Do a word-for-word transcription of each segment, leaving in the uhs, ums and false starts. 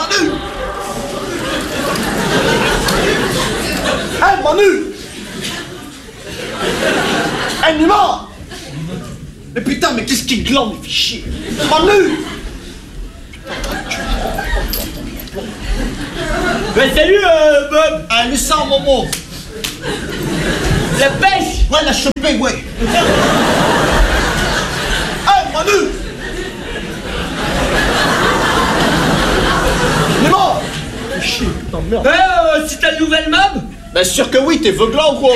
Manu! Hey, Manu! Hey, Nima! Mais putain, mais qu'est-ce qui glande, il fait chier! Manu! Bah salut euh, Bob. Ah, mais ça, Momo! La pêche. Ouais, la chopée, ouais! Hey, Manu! Nima! Chier, putain, merde! Ouais, euh, c'est ta nouvelle mob. Bah sûr que oui, t'es veuglant ou quoi?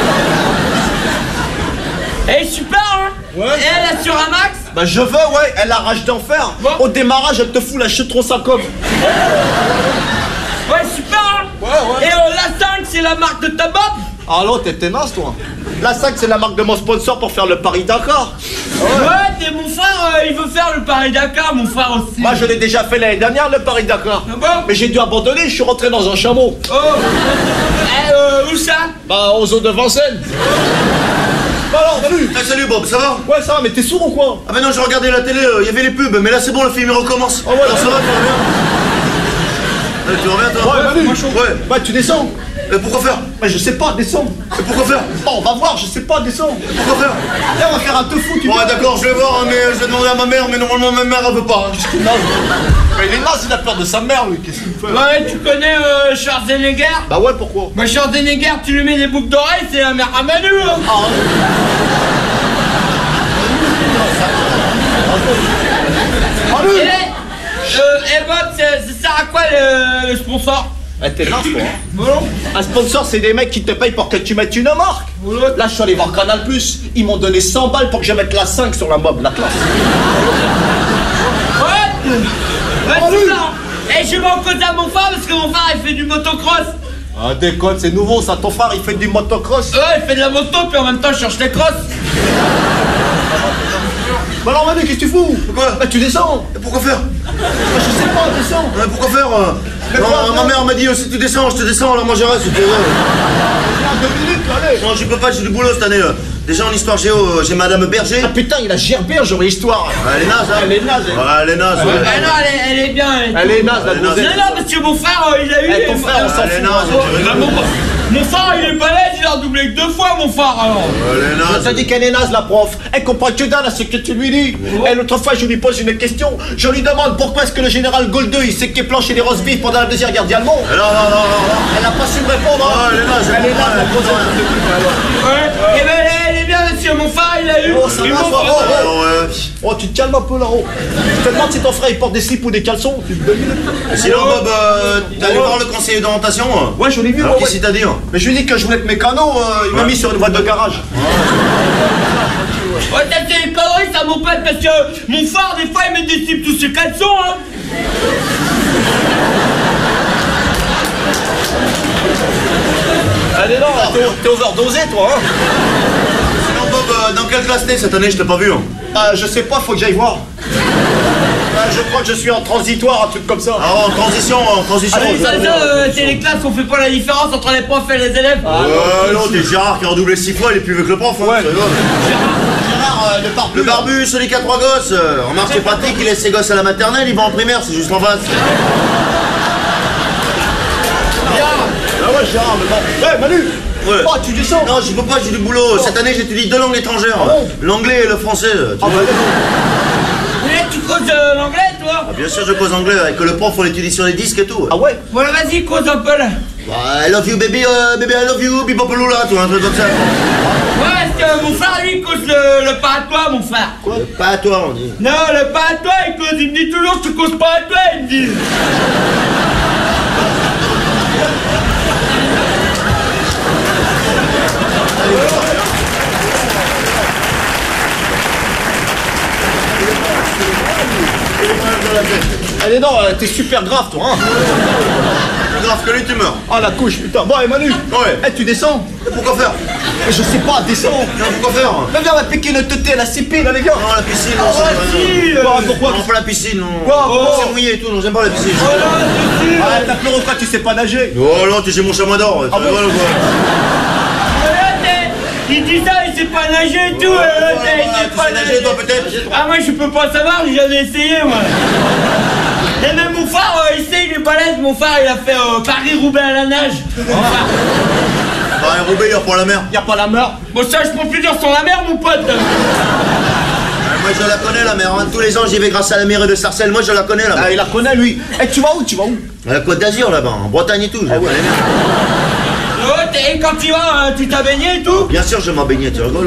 Elle est super hein. Ouais. Et elle assure un max. Bah je veux, ouais, elle a rage d'enfer. Bon. Au démarrage, elle te fout la chute trop sa com. Ouais, super hein. Ouais, ouais. Et euh, la cinq, c'est la marque de ta bob. Ah l'autre, t'es tenace, toi. La cinq, c'est la marque de mon sponsor pour faire le Paris-Dakar. Ouais, t'es mon frère, euh, il veut faire le Paris-Dakar, mon frère aussi. Moi, je l'ai déjà fait l'année dernière, le Paris-Dakar. Ah bon? Mais j'ai dû abandonner, je suis rentré dans un chameau. Oh. Eh, euh, où ça? Bah, aux eaux de Vincennes. Bah alors, salut. Ah, salut Bob, ça va? Ouais, ça va, mais t'es sourd ou quoi? Ah ben non, j'ai regardé la télé, il euh, y avait les pubs, mais là c'est bon, le film il recommence. Ah ouais, alors ça va, tu vas bien? Allez, tu vas bien toi? Ouais, Manu. Ouais. Bah, tu descends. Et pourquoi faire? Bah, je sais pas, descends. Et pourquoi faire? Bon, on va voir, je sais pas, descends. Pourquoi faire? Viens, on va faire un teufou, tu Ouais d'accord, je vais voir, hein, mais euh, je vais demander à ma mère, mais normalement ma mère elle veut pas. Hein. Mais il est naze, il a peur de sa mère, lui, qu'est-ce qu'il fait? Ouais, tu connais euh, Schwarzenegger? Bah ouais, pourquoi? Bah Schwarzenegger, tu lui mets des boucles d'oreilles, c'est la mère à Manu hein. Ah, Et, euh, et Bob, ça ça sert à quoi le, le sponsor? Ah, t'es naze, toi. Hein. Bon. Un sponsor, c'est des mecs qui te payent pour que tu mettes une marque. Ouais. Là, je suis allé voir Canal plus. Ils m'ont donné cent balles pour que je mette la cinq sur la mob, la classe. Ouais, ouais Salut. c'est ça. Et je vais en cause à mon frère parce que mon frère il fait du motocross. Ah, déconne, c'est nouveau, ça. Ton frère, il fait du motocross. Ouais, il fait de la moto puis en même temps il cherche les crosses. Bah alors, Manu, qu'est-ce que tu fous? Pourquoi? Bah, tu descends. Et pourquoi faire? Bah, je sais pas, descends. Ouais, pourquoi faire? euh Mais Non, quoi, ma faire mère m'a dit, euh, si tu descends, je te descends, alors moi je reste. c'était, ouais. Viens, deux minutes, allez. Non, je peux pas, j'ai du boulot cette année. euh. Déjà en histoire géo, euh, j'ai Madame Berger. Ah, putain, il a gerbé, j'aurais histoire. Ouais, elle est naze, hein? Elle est naze, elle. Ouais, elle est naze, ouais. Ah non, elle est, elle est bien. Elle est Elle est naze, la Elle est naze. Non, gonzesse. non, parce que mon frère, euh, il a eu... Eh, ton frère, on s'en Elle est fout. naze, hein. tu rigoles. Ah, mon, mon frère, il est pas là, il a redoublé que deux fois, mon frère, alors. Elle est Je te naze. dis qu'elle est naze, la prof. Elle comprend que dalle à ce que tu lui dis. Et l'autre fois, je lui pose une question. Je lui demande pourquoi est-ce que le général Goldeux, il s'est planché des roast beef pendant la deuxième guerre allemande. Non, non, non, non, non. Elle n'a pas su me répondre. Ouais, hein. elle est naze. Elle est naze, la gonzesse. Ouais. Et ben, elle est bien, monsieur, mon frère, il a eu... Oh, ça il va, m'a- ça va. Oh, ouais. Oh, tu te calmes un peu là-haut. Je te demande si ton frère il porte des slips ou des caleçons. Tu deux minutes. Sinon, Bob, euh, t'es allé voir le conseiller d'orientation? euh Ouais, je l'ai vu. Alors, ouais, qu'est-ce ouais. qu'il t'a dit? hein Mais je lui ai dit que je voulais être mécano. euh, il m'a Ouais. mis sur une voie de garage. Ouais, t'as fait des conneries, ça, mon pote, parce que mon frère, des fois, il met des slips tous ses caleçons, hein. Allez, non, t'es t'es overdosé, toi. Hein. Sinon, Bob, euh, dans quelle classe t'es cette année? Je t'ai pas vu. hein. Ah, je sais pas, faut que j'aille voir. Ah, je crois que je suis en transitoire, un truc comme ça. Ah, en transition, en transition. Ah, je- ça, ça, euh, c'est les classes, on fait pas la différence entre les profs et les élèves. Ouais, non, t'es Gérard qui a redoublé six fois, il est plus vieux que le prof. Hein, Ouais. ça va. Gérard, euh, le barbu. Le barbu, celui qui a trois gosses. euh, Remarque, c'est pratique, il laisse ses gosses à la maternelle, il va en primaire, c'est juste en face. Ah ouais, Gérard, le barbu. Ouais, Manu. Ouais. Oh, tu descends. Non, je peux pas, j'ai du boulot. Cette année, j'étudie deux langues étrangères. bon L'anglais et le français. tu Ah, vois. bah, Mais tu causes euh, l'anglais, toi? Ah, bien sûr, je cause anglais, avec le prof, on l'étudie sur les disques et tout. ah ouais. Voilà, vas-y, cause un peu, là. Bah, I love you, baby, euh, baby, I love you, bipopolula, tout un truc comme ça. Ouais, parce que mon frère, lui, il cause le, le pas à toi, mon frère. Quoi? Pas à toi, on dit. Non, le pas à toi, il cause, il me dit toujours, tu causes pas à toi, il me dit. Allez, non, euh, t'es super grave, toi. Hein. Plus grave que lui, tu meurs. Ah, la couche, putain. Bon, et Manu. Ouais. Eh, tu descends. Et pourquoi faire? Mais je sais pas, descends. Non, pourquoi faire? Mais viens, on va piquer une teuté à la C P, là, les gars. Non, la piscine, non, Ah, ça si, non. euh, Quoi, pourquoi Non, pas la piscine, non. Quoi, Oh, pourquoi c'est mouillé et tout, non, j'aime pas la piscine. Voilà, c'est sûr. Ah, t'as pleuré ou quoi, tu sais pas nager. Oh non, t'es chez mon chamois d'or. tu Ah bon rigoles ou quoi? Voilà, t'es- il dit ça, il sait pas nager et tout. Ouais, euh, ouais, t'es- il ouais, sait tu pas sais nager, toi, peut-être? Ah, moi, je peux pas savoir, j'ai jamais essayé, moi. Et même mon frère, euh, il sait, il est treize, mon frère, il a fait euh, Paris-Roubaix à la nage. Enfin, Bah, un Roubaix, il a pas la mer. Y a pas la mer. bon, ça, je peux plus dire sur la mer, mon pote. Moi, je la connais, la mer. Hein. Tous les ans, j'y vais grâce à la mairie de Sarcelles. Moi, je la connais, la mer. Ah, il la connaît, lui. Eh, tu vas où? Tu vas où? À la Côte d'Azur, là-bas, en Bretagne et tout. Je la connais bien. Oh, et quand tu vas, euh, tu t'as baigné et tout? Bien sûr, je m'en baignais, tu rigoles.